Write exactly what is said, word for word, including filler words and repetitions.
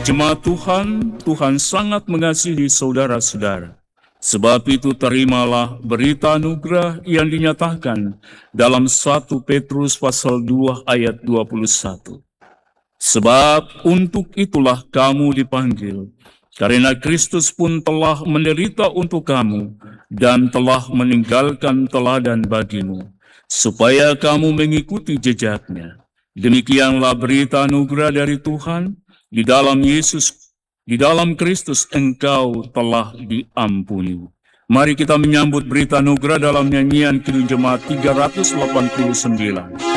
Jemaat Tuhan, Tuhan sangat mengasihi saudara-saudara. Sebab itu terimalah berita anugerah yang dinyatakan dalam satu Petrus pasal dua ayat dua puluh satu. Sebab untuk itulah kamu dipanggil, karena Kristus pun telah menderita untuk kamu dan telah meninggalkan teladan bagimu, supaya kamu mengikuti jejaknya. Demikianlah berita anugerah dari Tuhan. Di dalam Yesus, di dalam Kristus engkau telah diampuni. Mari kita menyambut berita anugerah dalam nyanyian Kidung Jemaat tiga ratus delapan puluh sembilan.